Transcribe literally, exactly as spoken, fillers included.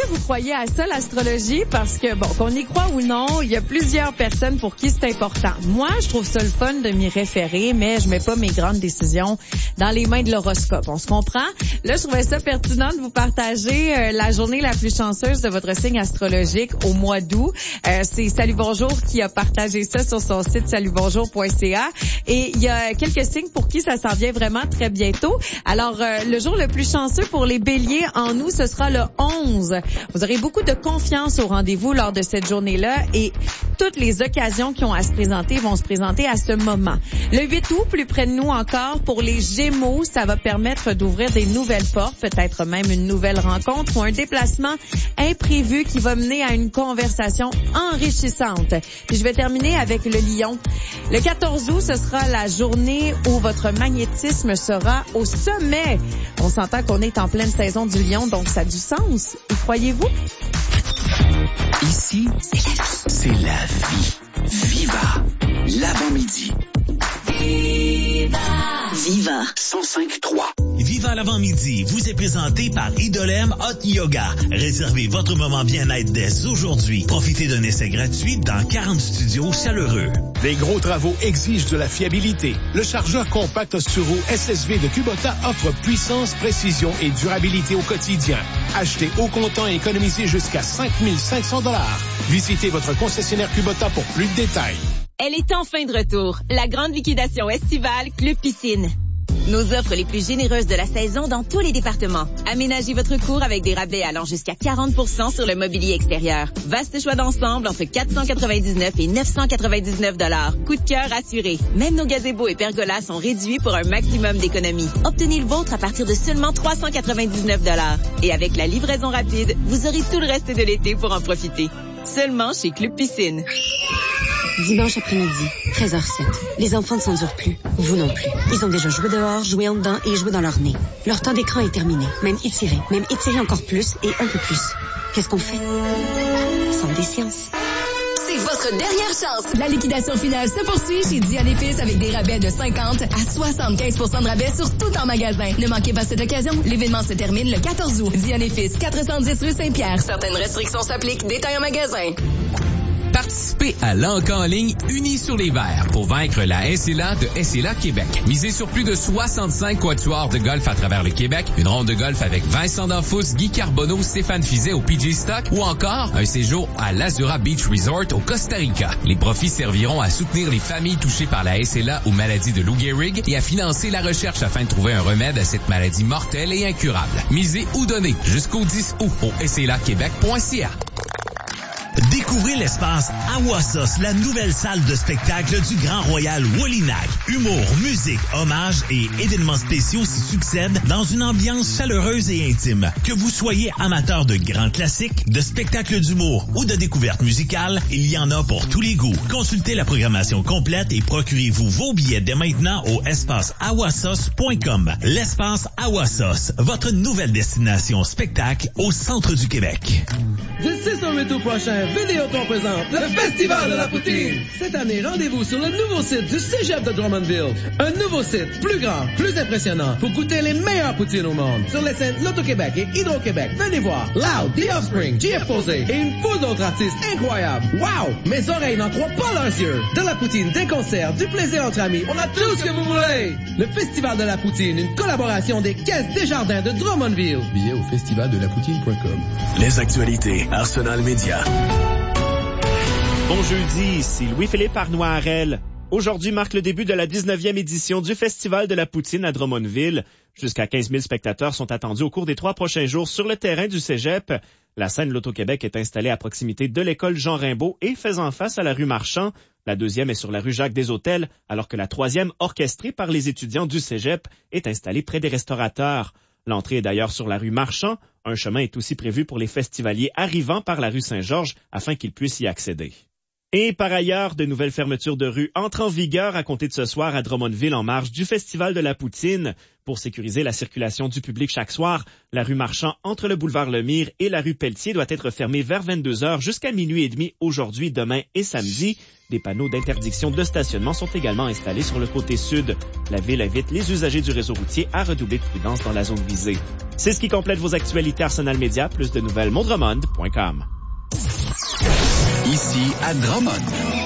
vous croyez à ça, l'astrologie? Parce que, bon, qu'on y croit ou non, il y a plusieurs personnes pour qui c'est important. Moi, je trouve ça le fun de m'y référer, mais je mets pas mes grandes décisions dans les mains de l'horoscope. On se comprend? Là, je trouvais ça pertinent de vous partager euh, la journée la plus chanceuse de votre signe astrologique au mois d'août. Euh, c'est Salut Bonjour qui a partagé ça sur son site salut bonjour point c a. Et il y a quelques signes pour qui ça s'en vient vraiment très bientôt. Alors, euh, le jour le plus chanceux pour les béliers en août, ce sera le onze. Vous aurez beaucoup de confiance au rendez-vous lors de cette journée-là et toutes les occasions qui ont à se présenter vont se présenter à ce moment. Le huit août, plus près de nous encore, pour les gémeaux, ça va permettre d'ouvrir des nouvelles portes, peut-être même une nouvelle rencontre ou un déplacement imprévu qui va mener à une conversation enrichissante. Puis je vais terminer avec le lion. Le quatorze août, ce sera la journée où votre magnétisme sera au sommet. On s'entend qu'on est en pleine saison du lion, donc ça a du sens. Y croyez-vous? Ici, c'est la vie. C'est la vie. Viva l'avant-midi. Viva! Viva cent cinq trois. Viva l'avant-midi vous est présenté par Idolem Hot Yoga. Réservez votre moment bien-être dès aujourd'hui. Profitez d'un essai gratuit dans quarante studios chaleureux. Les gros travaux exigent de la fiabilité. Le chargeur compact Osturo S S V de Kubota offre puissance, précision et durabilité au quotidien. Achetez au comptant et économisez jusqu'à cinq mille cinq cents dollars. Visitez votre concessionnaire Kubota pour plus de détails. Elle est enfin de retour. La grande liquidation estivale Club Piscine. Nos offres les plus généreuses de la saison dans tous les départements. Aménagez votre cour avec des rabais allant jusqu'à quarante pour cent sur le mobilier extérieur. Vaste choix d'ensemble entre quatre cent quatre-vingt-dix-neuf et neuf cent quatre-vingt-dix-neuf dollars. Coup de cœur assuré. Même nos gazebos et pergolas sont réduits pour un maximum d'économie. Obtenez le vôtre à partir de seulement trois cent quatre-vingt-dix-neuf dollars. Et avec la livraison rapide, vous aurez tout le reste de l'été pour en profiter. Seulement chez Club Piscine. Dimanche après-midi, treize heures zéro sept. Les enfants ne s'endurent plus. Vous non plus. Ils ont déjà joué dehors, joué en dedans et joué dans leur nez. Leur temps d'écran est terminé. Même étiré. Même étiré encore plus et un peu plus. Qu'est-ce qu'on fait? Centre des sciences. C'est votre dernière chance. La liquidation finale se poursuit chez Diane et Fils avec des rabais de cinquante à soixante-quinze pour cent de rabais sur tout en magasin. Ne manquez pas cette occasion. L'événement se termine le quatorze août. Diane et Fils, quatre cent dix rue Saint-Pierre. Certaines restrictions s'appliquent. Détails en magasin. Participez à l'Anca en ligne Unis sur les verts pour vaincre la S L A de S L A Québec. Misez sur plus de soixante-cinq quatuors de golf à travers le Québec, une ronde de golf avec Vincent Danfous, Guy Carbonneau, Stéphane Fizet au P G Stock ou encore un séjour à l'Azura Beach Resort au Costa Rica. Les profits serviront à soutenir les familles touchées par la S L A ou maladie de Lou Gehrig et à financer la recherche afin de trouver un remède à cette maladie mortelle et incurable. Misez ou donnez jusqu'au dix août au s l a québec point c a. Découvrez l'espace Awasos, la nouvelle salle de spectacle du Grand Royal Wolinak. Humour, musique, hommages et événements spéciaux s'y succèdent dans une ambiance chaleureuse et intime. Que vous soyez amateur de grands classiques, de spectacles d'humour ou de découvertes musicales, il y en a pour tous les goûts. Consultez la programmation complète et procurez-vous vos billets dès maintenant au espace awasos point com. L'espace Awasos, votre nouvelle destination spectacle au centre du Québec. Du six au huit août prochain, Vidéotron présente le Festival de la Poutine. Cette année, rendez-vous sur le nouveau site du Cégep de Drummondville. Un nouveau site, plus grand, plus impressionnant, pour goûter les meilleures poutines au monde. Sur les scènes Loto-Québec et Hydro-Québec, venez voir Loud, The Offspring, G F Posé et une foule d'autres artistes incroyables. Wow! Mes oreilles n'en croient pas leurs yeux. De la poutine, des concerts, du plaisir entre amis, on a tout ce que vous voulez. Le Festival de la Poutine, une collaboration des Caisses Desjardins de Drummondville. Billets au festival de la poutine point com. Les actualités, Arsenal Média. Bon jeudi, ici Louis-Philippe Arnois-Harel. Aujourd'hui marque le début de la dix-neuvième édition du Festival de la Poutine à Drummondville. Jusqu'à quinze mille spectateurs sont attendus au cours des trois prochains jours sur le terrain du Cégep. La scène Loto-Québec est installée à proximité de l'école Jean Rimbaud et faisant face à la rue Marchand. La deuxième est sur la rue Jacques-des-Hôtels, alors que la troisième, orchestrée par les étudiants du Cégep, est installée près des restaurateurs. L'entrée est d'ailleurs sur la rue Marchand. Un chemin est aussi prévu pour les festivaliers arrivant par la rue Saint-Georges afin qu'ils puissent y accéder. Et par ailleurs, de nouvelles fermetures de rue entrent en vigueur à compter de ce soir à Drummondville en marge du Festival de la Poutine. Pour sécuriser la circulation du public chaque soir, la rue Marchand entre le boulevard Lemire et la rue Pelletier doit être fermée vers vingt-deux heures jusqu'à minuit et demi aujourd'hui, demain et samedi. Des panneaux d'interdiction de stationnement sont également installés sur le côté sud. La ville invite les usagers du réseau routier à redoubler de prudence dans la zone visée. C'est ce qui complète vos actualités Arsenal Média. Plus de nouvelles, mondremond point com. Ici à Drummond.